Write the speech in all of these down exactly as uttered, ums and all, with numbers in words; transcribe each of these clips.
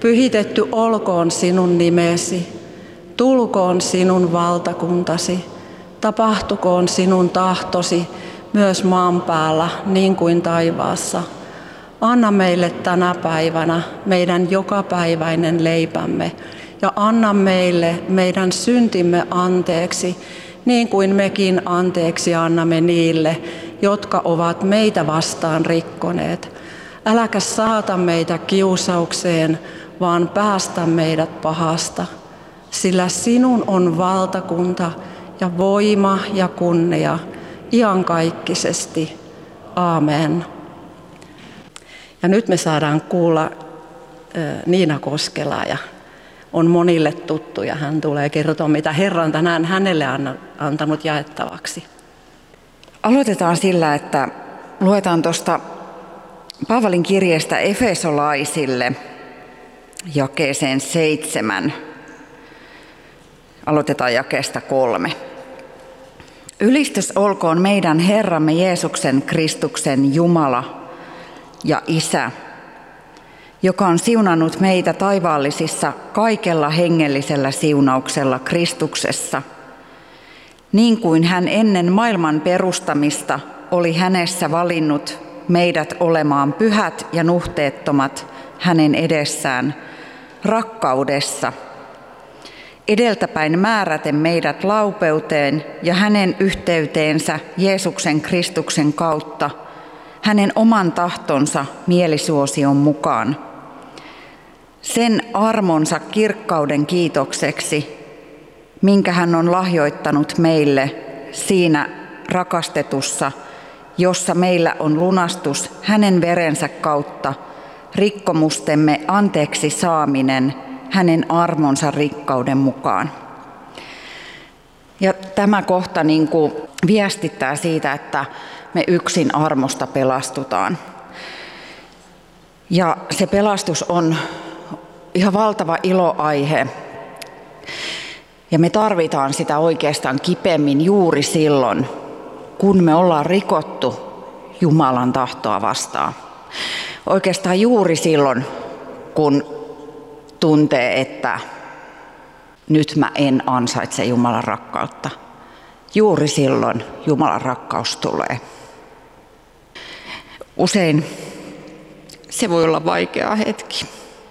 Pyhitetty olkoon sinun nimesi, tulkoon sinun valtakuntasi, tapahtukoon sinun tahtosi myös maan päällä niin kuin taivaassa. Anna meille tänä päivänä meidän jokapäiväinen leipämme ja anna meille meidän syntimme anteeksi, niin kuin mekin anteeksi annamme niille, jotka ovat meitä vastaan rikkoneet. Äläkä saata meitä kiusaukseen, vaan päästä meidät pahasta, sillä sinun on valtakunta ja voima ja kunnia iankaikkisesti. Aamen. Ja nyt me saadaan kuulla Niina Koskelaa ja on monille tuttu ja hän tulee kertoa, mitä Herra on tänään hänelle antanut jaettavaksi. Aloitetaan sillä, että luetaan tuosta Paavalin kirjeestä Efesolaisille jakeeseen seitsemän. Aloitetaan jakeesta kolme. Ylistys olkoon meidän Herramme Jeesuksen Kristuksen Jumala ja Isä, joka on siunannut meitä taivaallisissa kaikella hengellisellä siunauksella Kristuksessa, niin kuin hän ennen maailman perustamista oli hänessä valinnut meidät olemaan pyhät ja nuhteettomat hänen edessään rakkaudessa, edeltäpäin määräten meidät laupeuteen ja hänen yhteyteensä Jeesuksen Kristuksen kautta, hänen oman tahtonsa mielisuosion mukaan, sen armonsa kirkkauden kiitokseksi, minkä hän on lahjoittanut meille siinä rakastetussa, jossa meillä on lunastus hänen verensä kautta, rikkomustemme anteeksi saaminen hänen armonsa rikkauden mukaan. Ja tämä kohta niin kuin viestittää siitä, että me yksin armosta pelastutaan. Ja se pelastus on ihan valtava iloaihe. Ja me tarvitaan sitä oikeastaan kipeämmin juuri silloin, kun me ollaan rikottu Jumalan tahtoa vastaan. Oikeastaan juuri silloin, kun tuntee, että nyt mä en ansaitse Jumalan rakkautta. Juuri silloin Jumalan rakkaus tulee. Usein se voi olla vaikea hetki.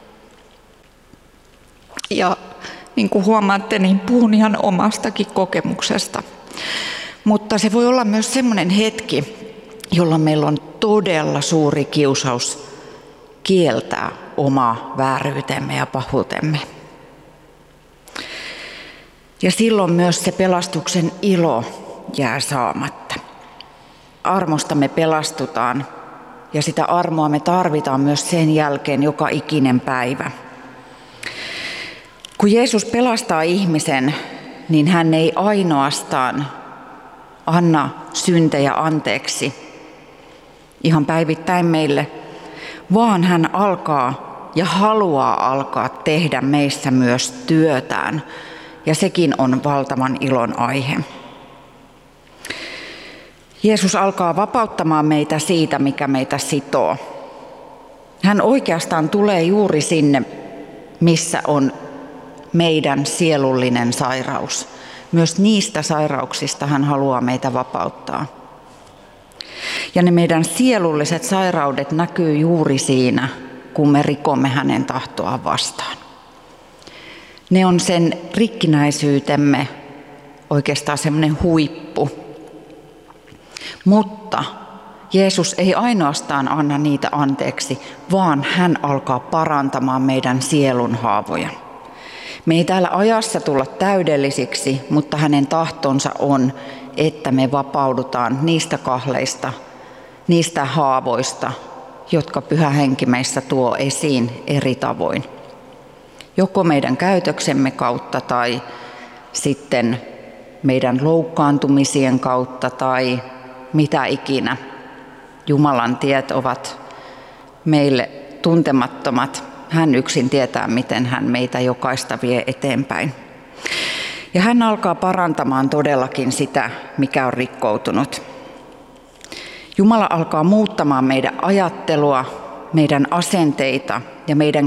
Ja niin kuin huomaatte, niin puhun ihan omastakin kokemuksesta. Mutta se voi olla myös semmoinen hetki, jolloin meillä on todella suuri kiusaus kieltää oma vääryytemme ja pahuutemme. Ja silloin myös se pelastuksen ilo jää saamatta. Armosta me pelastutaan ja sitä armoa me tarvitaan myös sen jälkeen joka ikinen päivä. Kun Jeesus pelastaa ihmisen, niin hän ei ainoastaan anna syntejä anteeksi ihan päivittäin meille, vaan hän alkaa ja haluaa alkaa tehdä meissä myös työtään. Ja sekin on valtavan ilon aihe. Jeesus alkaa vapauttamaan meitä siitä, mikä meitä sitoo. Hän oikeastaan tulee juuri sinne, missä on meidän sielullinen sairaus. Myös niistä sairauksista hän haluaa meitä vapauttaa. Ja ne meidän sielulliset sairaudet näkyy juuri siinä, kun me rikomme hänen tahtoaan vastaan. Ne on sen rikkinäisyytemme oikeastaan semmoinen huippu. Mutta Jeesus ei ainoastaan anna niitä anteeksi, vaan hän alkaa parantamaan meidän sielun haavoja. Me ei täällä ajassa tulla täydellisiksi, mutta hänen tahtonsa on, että me vapaudutaan niistä kahleista, niistä haavoista, jotka Pyhä Henki meissä tuo esiin eri tavoin. Joko meidän käytöksemme kautta tai sitten meidän loukkaantumisien kautta tai mitä ikinä. Jumalan tiet ovat meille tuntemattomat. Hän yksin tietää, miten hän meitä jokaista vie eteenpäin. Ja hän alkaa parantamaan todellakin sitä, mikä on rikkoutunut. Jumala alkaa muuttamaan meidän ajattelua, meidän asenteita ja meidän